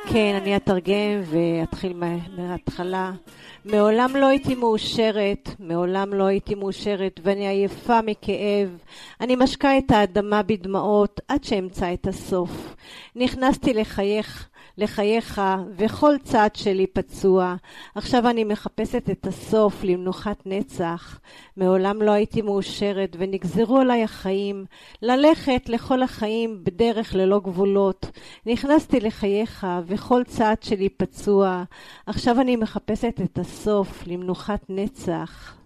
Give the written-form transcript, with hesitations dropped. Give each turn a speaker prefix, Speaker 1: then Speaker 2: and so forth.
Speaker 1: כן, אני אתרגם ואתחיל מההתחלה. מעולם לא הייתי מאושרת, מעולם לא הייתי מאושרת, ואני עייפה מכאב. אני משקה את האדמה בדמעות עד שאמצא את הסוף. נכנסתי לחייך, וכל צעד שלי פצוע. עכשיו אני מחפשת את הסוף למנוחת נצח. מעולם לא הייתי מאושרת, ונגזרו עליי החיים. ללכת לכל החיים בדרך ללא גבולות. נכנסתי לחייך, וכל צעד שלי פצוע. עכשיו אני מחפשת את הסוף למנוחת נצח.